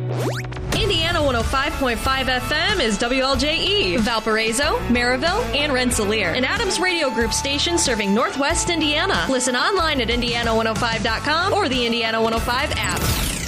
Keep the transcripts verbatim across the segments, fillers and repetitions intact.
Indiana one oh five point five F M is W L J E, Valparaiso, Maryville, and Rensselaer, an Adams Radio Group station serving Northwest Indiana. Listen online at indiana one oh five dot com or the Indiana one oh five app.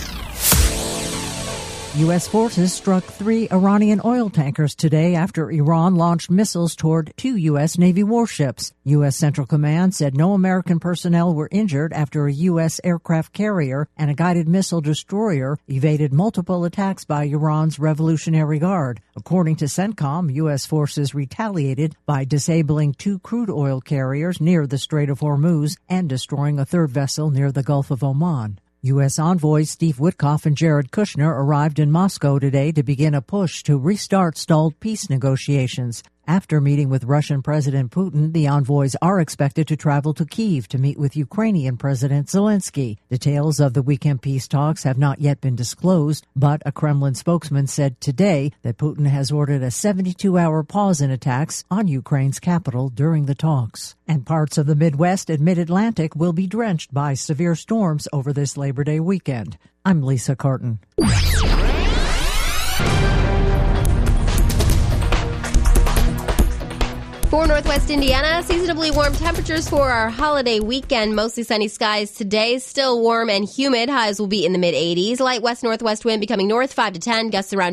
U S forces struck three Iranian oil tankers today after Iran launched missiles toward two U S Navy warships. U S Central Command said no American personnel were injured after a U S aircraft carrier and a guided missile destroyer evaded multiple attacks by Iran's Revolutionary Guard. According to CENTCOM, U S forces retaliated by disabling two crude oil carriers near the Strait of Hormuz and destroying a third vessel near the Gulf of Oman. U S envoys Steve Witkoff and Jared Kushner arrived in Moscow today to begin a push to restart stalled peace negotiations. After meeting with Russian President Putin, the envoys are expected to travel to Kyiv to meet with Ukrainian President Zelensky. Details of the weekend peace talks have not yet been disclosed, but a Kremlin spokesman said today that Putin has ordered a seventy-two hour pause in attacks on Ukraine's capital during the talks. And parts of the Midwest and Mid-Atlantic will be drenched by severe storms over this Labor Day weekend. I'm Lisa Carton. For Northwest Indiana, seasonably warm temperatures for our holiday weekend. Mostly sunny skies today. Still warm and humid. Highs will be in the mid eighties. Light west-northwest wind becoming north five to ten. Gusts around